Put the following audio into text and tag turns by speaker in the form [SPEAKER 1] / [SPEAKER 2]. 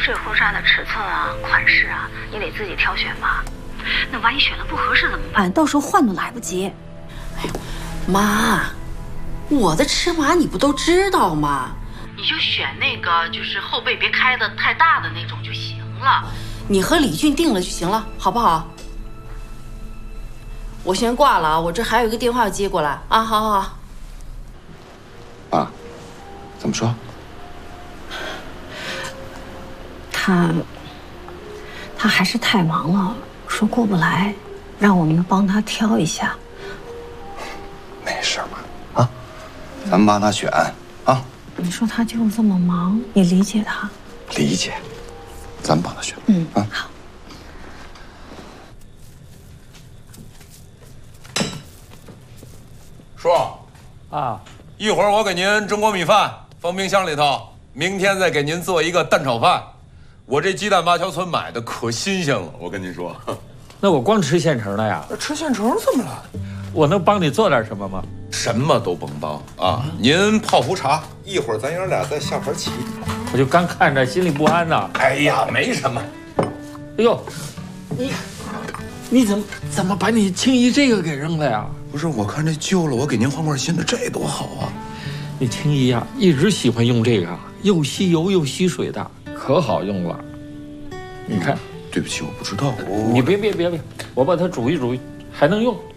[SPEAKER 1] 这婚纱的尺寸啊、款式啊，你得自己挑选吧。那万一选的不合适怎么办？到时候换都来不及。
[SPEAKER 2] 哎呦，妈，我的尺码你不都知道吗？你就选那个，就是后背别开的太大的那种就行了。你和李俊定了就行了，好不好？我先挂了啊，我这还有一个电话要接过来啊。好好好。
[SPEAKER 3] 妈，怎么说？
[SPEAKER 1] 他还是太忙了，说过不来，让我们帮他挑一下。
[SPEAKER 3] 没事嘛，啊，咱们帮他选啊。
[SPEAKER 1] 你说他就这么忙，你理解他？
[SPEAKER 3] 理解，咱们帮他选。
[SPEAKER 1] 好。
[SPEAKER 4] 叔，
[SPEAKER 5] 啊，
[SPEAKER 4] 一会儿我给您蒸锅米饭，放冰箱里头，明天再给您做一个蛋炒饭。我这鸡蛋八桥村买的可新鲜了，我跟您说。
[SPEAKER 5] 那我光吃现成的呀？
[SPEAKER 4] 吃现成怎么了？
[SPEAKER 5] 我能帮你做点什么吗？
[SPEAKER 4] 什么都甭帮啊！您泡壶茶，一会儿咱爷俩再下盘棋。
[SPEAKER 5] 我就刚看着心里不安呐。
[SPEAKER 4] 哎呀，没什么。
[SPEAKER 5] 哎呦，你怎么把你青衣这个给扔了呀？
[SPEAKER 4] 不是，我看这旧了，我给您换块新的，这多好啊！
[SPEAKER 5] 你青衣呀，一直喜欢用这个，又吸油又吸水的，可好用了。你看，
[SPEAKER 4] 对不起，我不知道。
[SPEAKER 5] 你别，我把它煮一煮，还能用。